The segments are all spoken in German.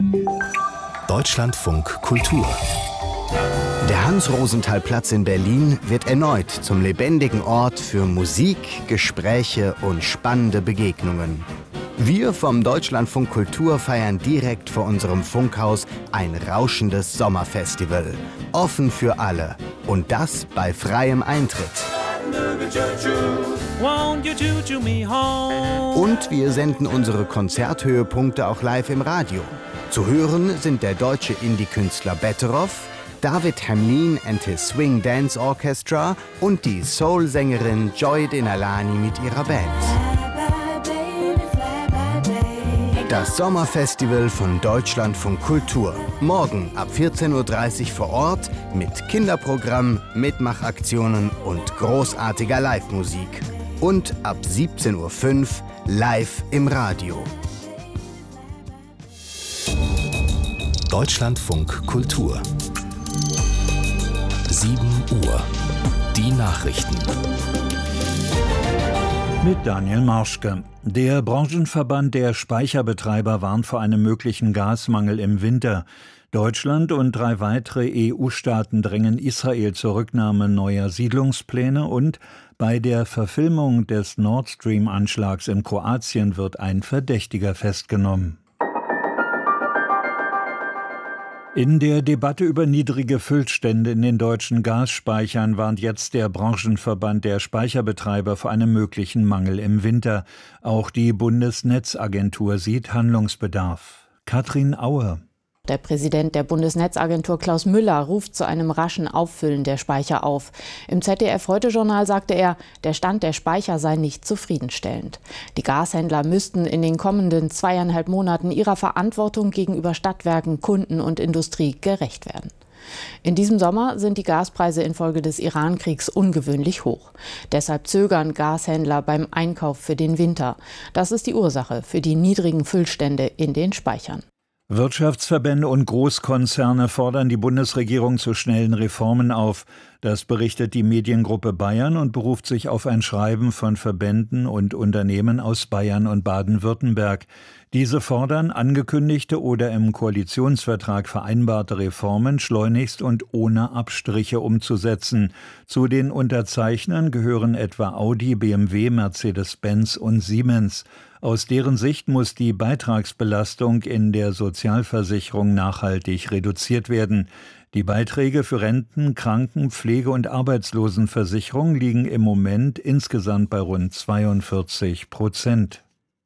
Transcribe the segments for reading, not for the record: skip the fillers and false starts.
Deutschlandfunk Kultur. Der Hans-Rosenthal-Platz in Berlin wird erneut zum lebendigen Ort für Musik, Gespräche und spannende Begegnungen. Wir vom Deutschlandfunk Kultur feiern direkt vor unserem Funkhaus ein rauschendes Sommerfestival. Offen für alle. Und das bei freiem Eintritt. Und wir senden unsere Konzerthöhepunkte auch live im Radio. Zu hören sind der deutsche Indie-Künstler Betteroff, David Hamlin and his Swing Dance Orchestra und die Soul-Sängerin Joy Denalani mit ihrer Band. Das Sommerfestival von Deutschlandfunk Kultur. Morgen ab 14.30 Uhr vor Ort mit Kinderprogramm, Mitmachaktionen und großartiger Live-Musik. Und ab 17.05 Uhr live im Radio. Deutschlandfunk Kultur. 7 Uhr. Die Nachrichten. Mit Daniel Marschke. Der Branchenverband der Speicherbetreiber warnt vor einem möglichen Gasmangel im Winter. Deutschland und 3 weitere EU-Staaten drängen Israel zur Rücknahme neuer Siedlungspläne und bei der Verfilmung des Nord Stream-Anschlags in Kroatien wird ein Verdächtiger festgenommen. In der Debatte über niedrige Füllstände in den deutschen Gasspeichern warnt jetzt der Branchenverband der Speicherbetreiber vor einem möglichen Mangel im Winter. Auch die Bundesnetzagentur sieht Handlungsbedarf. Katrin Aue. Der Präsident der Bundesnetzagentur Klaus Müller ruft zu einem raschen Auffüllen der Speicher auf. Im ZDF-Heute-Journal sagte er, der Stand der Speicher sei nicht zufriedenstellend. Die Gashändler müssten in den kommenden 2,5 Monaten ihrer Verantwortung gegenüber Stadtwerken, Kunden und Industrie gerecht werden. In diesem Sommer sind die Gaspreise infolge des Iran-Kriegs ungewöhnlich hoch. Deshalb zögern Gashändler beim Einkauf für den Winter. Das ist die Ursache für die niedrigen Füllstände in den Speichern. Wirtschaftsverbände und Großkonzerne fordern die Bundesregierung zu schnellen Reformen auf. Das berichtet die Mediengruppe Bayern und beruft sich auf ein Schreiben von Verbänden und Unternehmen aus Bayern und Baden-Württemberg. Diese fordern, angekündigte oder im Koalitionsvertrag vereinbarte Reformen schleunigst und ohne Abstriche umzusetzen. Zu den Unterzeichnern gehören etwa Audi, BMW, Mercedes-Benz und Siemens. Aus deren Sicht muss die Beitragsbelastung in der Sozialversicherung nachhaltig reduziert werden. Die Beiträge für Renten-, Kranken-, Pflege- und Arbeitslosenversicherung liegen im Moment insgesamt bei rund 42%.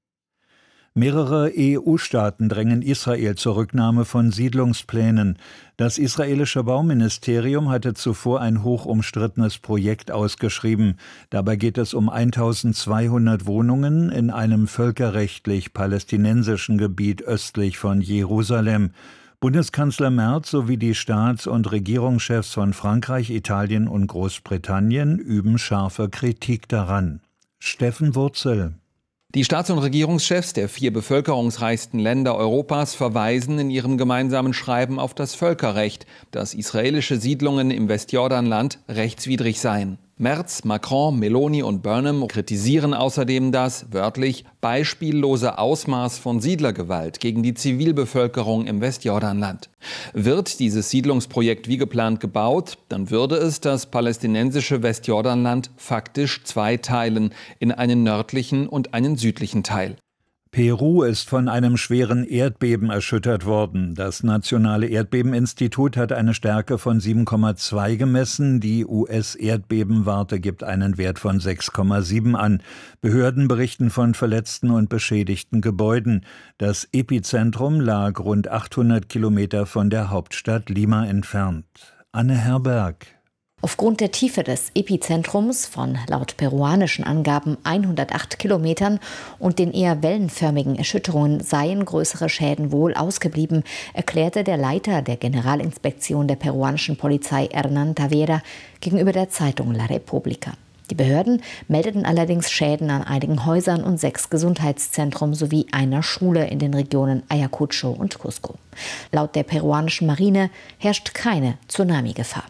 Mehrere EU-Staaten drängen Israel zur Rücknahme von Siedlungsplänen. Das israelische Bauministerium hatte zuvor ein hoch umstrittenes Projekt ausgeschrieben. Dabei geht es um 1200 Wohnungen in einem völkerrechtlich-palästinensischen Gebiet östlich von Jerusalem. Bundeskanzler Merz sowie die Staats- und Regierungschefs von Frankreich, Italien und Großbritannien üben scharfe Kritik daran. Steffen Wurzel. Die Staats- und Regierungschefs der 4 bevölkerungsreichsten Länder Europas verweisen in ihrem gemeinsamen Schreiben auf das Völkerrecht, dass israelische Siedlungen im Westjordanland rechtswidrig seien. Merz, Macron, Meloni und Burnham kritisieren außerdem das, wörtlich, beispiellose Ausmaß von Siedlergewalt gegen die Zivilbevölkerung im Westjordanland. Wird dieses Siedlungsprojekt wie geplant gebaut, dann würde es das palästinensische Westjordanland faktisch zweiteilen, in einen nördlichen und einen südlichen Teil. Peru ist von einem schweren Erdbeben erschüttert worden. Das Nationale Erdbebeninstitut hat eine Stärke von 7,2 gemessen. Die US-Erdbebenwarte gibt einen Wert von 6,7 an. Behörden berichten von verletzten und beschädigten Gebäuden. Das Epizentrum lag rund 800 Kilometer von der Hauptstadt Lima entfernt. Anne Herberg. Aufgrund der Tiefe des Epizentrums von laut peruanischen Angaben 108 Kilometern und den eher wellenförmigen Erschütterungen seien größere Schäden wohl ausgeblieben, erklärte der Leiter der Generalinspektion der peruanischen Polizei Hernán Tavera gegenüber der Zeitung La República. Die Behörden meldeten allerdings Schäden an einigen Häusern und 6 Gesundheitszentren sowie einer Schule in den Regionen Ayacucho und Cusco. Laut der peruanischen Marine herrscht keine Tsunami-Gefahr.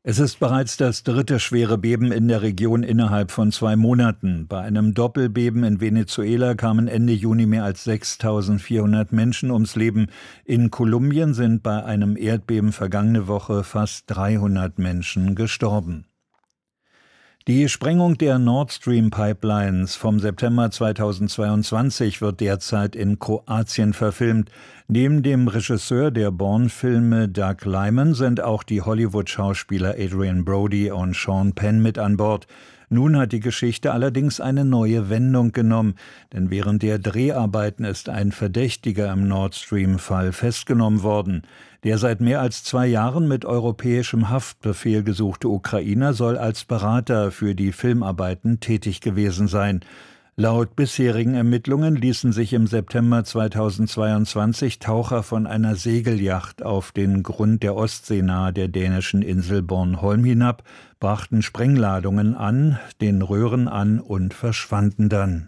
Es ist bereits das 3. schwere Beben in der Region innerhalb von 2 Monaten. Bei einem Doppelbeben in Venezuela kamen Ende Juni mehr als 6.400 Menschen ums Leben. In Kolumbien sind bei einem Erdbeben vergangene Woche fast 300 Menschen gestorben. Die Sprengung der Nord Stream Pipelines vom September 2022 wird derzeit in Kroatien verfilmt. Neben dem Regisseur der Bourne-Filme Doug Liman sind auch die Hollywood-Schauspieler Adrian Brody und Sean Penn mit an Bord. Nun hat die Geschichte allerdings eine neue Wendung genommen, denn während der Dreharbeiten ist ein Verdächtiger im Nord Stream-Fall festgenommen worden. Der seit mehr als 2 Jahren mit europäischem Haftbefehl gesuchte Ukrainer soll als Berater für die Filmarbeiten tätig gewesen sein. Laut bisherigen Ermittlungen ließen sich im September 2022 Taucher von einer Segelyacht auf den Grund der Ostsee nahe der dänischen Insel Bornholm hinab, brachten Sprengladungen an, den Röhren an und verschwanden dann.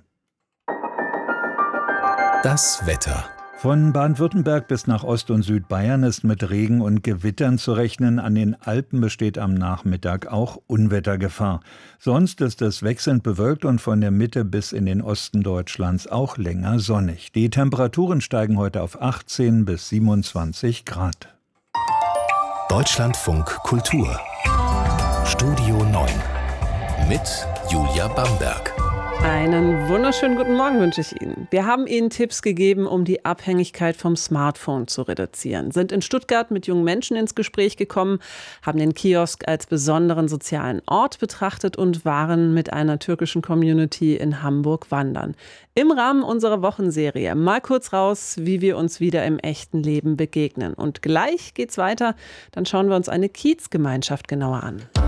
Das Wetter. Von Baden-Württemberg bis nach Ost- und Südbayern ist mit Regen und Gewittern zu rechnen. An den Alpen besteht am Nachmittag auch Unwettergefahr. Sonst ist es wechselnd bewölkt und von der Mitte bis in den Osten Deutschlands auch länger sonnig. Die Temperaturen steigen heute auf 18 bis 27 Grad. Deutschlandfunk Kultur. Studio 9 mit Julia Bamberg. Einen wunderschönen guten Morgen wünsche ich Ihnen. Wir haben Ihnen Tipps gegeben, um die Abhängigkeit vom Smartphone zu reduzieren, sind in Stuttgart mit jungen Menschen ins Gespräch gekommen, haben den Kiosk als besonderen sozialen Ort betrachtet und waren mit einer türkischen Community in Hamburg wandern. Im Rahmen unserer Wochenserie mal kurz raus, wie wir uns wieder im echten Leben begegnen. Und gleich geht's weiter, dann schauen wir uns eine Kiezgemeinschaft genauer an.